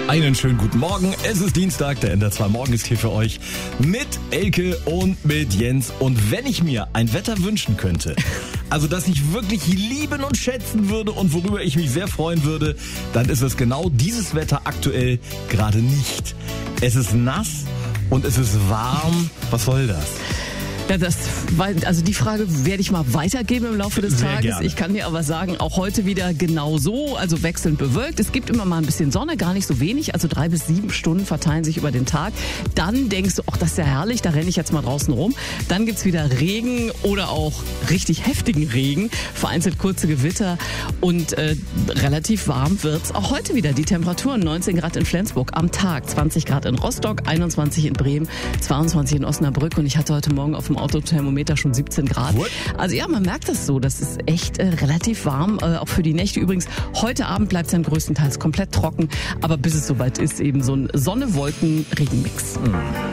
Einen schönen guten Morgen. Es ist Dienstag, der NDR 2 Morgen ist hier für euch mit Elke und mit Jens. Und wenn ich mir ein Wetter wünschen könnte, also das ich wirklich lieben und schätzen würde und worüber ich mich sehr freuen würde, dann ist es genau dieses Wetter aktuell gerade nicht. Es ist nass und es ist warm. Was soll das? Ja, also die Frage werde ich mal weitergeben im Laufe des Tages. Gerne. Ich kann dir aber sagen, auch heute wieder genau so, also wechselnd bewölkt. Es gibt immer mal ein bisschen Sonne, gar nicht so wenig, also 3 bis 7 Stunden verteilen sich über den Tag. Dann denkst du, ach, das ist ja herrlich, da renne ich jetzt mal draußen rum. Dann gibt's wieder Regen oder auch richtig heftigen Regen, vereinzelt kurze Gewitter und relativ warm wird's auch heute wieder. Die Temperaturen 19 Grad in Flensburg am Tag, 20 Grad in Rostock, 21 in Bremen, 22 in Osnabrück und ich hatte heute Morgen auf dem Autothermometer schon 17 Grad. What? Also ja, man merkt das so. Das ist echt relativ warm, auch für die Nächte. Übrigens, heute Abend bleibt es dann größtenteils komplett trocken. Aber bis es soweit ist, eben so ein Sonne-Wolken-Regenmix.